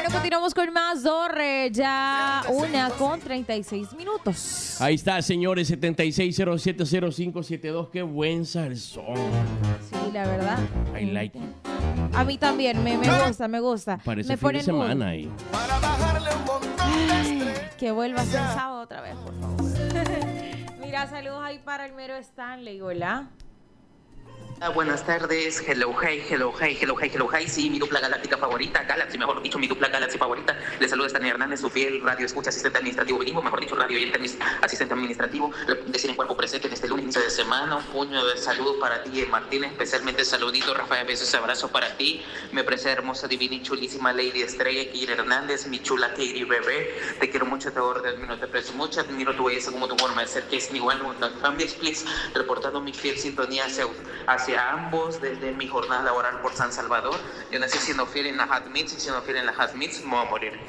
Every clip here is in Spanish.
Bueno, continuamos con más Dorre. Ya 1:36. Ahí está, señores, 76070572. Qué buen salsón. Sí, la verdad. I like it. A mí también, me gusta. Parece me fin de pone semana ahí. Que vuelva a ser sábado otra vez, por favor. Mira, saludos ahí para el mero Stanley. Hola. Buenas tardes, hello, hey, sí, mi dupla galáctica favorita, Galaxy, mejor dicho, mi dupla Galaxy favorita. Les saluda Stanley Hernández, su fiel radio escucha, asistente administrativo bilingüe, mejor dicho, radio oyente, asistente administrativo. Decir en cuerpo presente en este lunes, inicio de semana, un puño de saludo para ti, Martínez, especialmente saludito, Rafael, besos, abrazo para ti. Me aprecia hermosa, divina y chulísima Lady Estrella, Kira Hernández, mi chula Katie Bebé. Te quiero mucho, te adoro, te admiro, te aprecio mucho, admiro tu belleza como tu forma de ser, que es mi igual, families, please, reportando mi fiel sintonía hacia ambos desde mi jornada laboral por San Salvador. Yo nací siendo fiel en la Hot Meats y siendo fiel en la Hot Meats me voy a morir.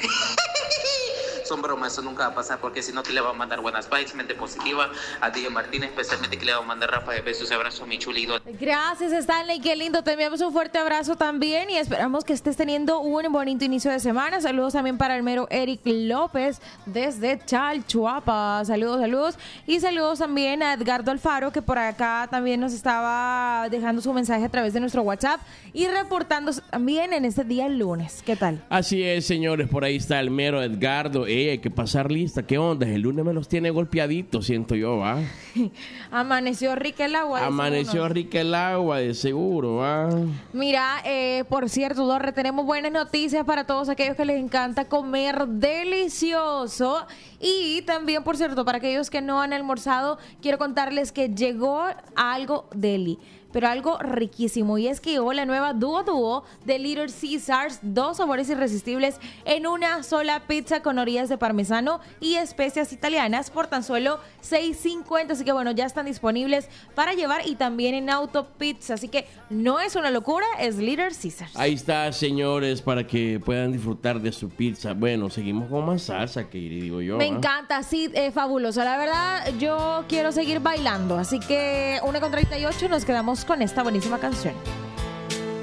Son bromas, eso nunca va a pasar porque si no te le va a mandar buenas vibes, mente positiva a DJ Martínez, especialmente que le va a mandar Rafa de besos y abrazos a mi chulido. Gracias, Stanley, qué lindo, te enviamos un fuerte abrazo también y esperamos que estés teniendo un bonito inicio de semana. Saludos también para el mero Eric López desde Chalchuapa, saludos y saludos también a Edgardo Alfaro, que por acá también nos estaba dejando su mensaje a través de nuestro WhatsApp y reportándose también en este día lunes. ¿Qué tal? Así es, señores, por ahí está el mero Edgardo. Hay que pasar lista. ¿Qué onda? El lunes me los tiene golpeaditos, siento yo, ¿va? Amaneció rica el agua. Amaneció rica el agua, de seguro, ¿va? Mira, por cierto, Dorre, tenemos buenas noticias para todos aquellos que les encanta comer delicioso. Y también, por cierto, para aquellos que no han almorzado, quiero contarles que llegó algo deli, pero algo riquísimo, y es que llegó la nueva Duo de Little Caesars, 2 sabores irresistibles en una sola pizza con orillas de parmesano y especias italianas por tan solo $6.50, así que bueno, ya están disponibles para llevar y también en Autopizza, así que no es una locura, es Little Caesars. Ahí está, señores, para que puedan disfrutar de su pizza. Bueno, seguimos con más salsa, que digo yo. Me encanta, sí, fabuloso, la verdad, yo quiero seguir bailando, así que 1:38 nos quedamos con esta buenísima canción.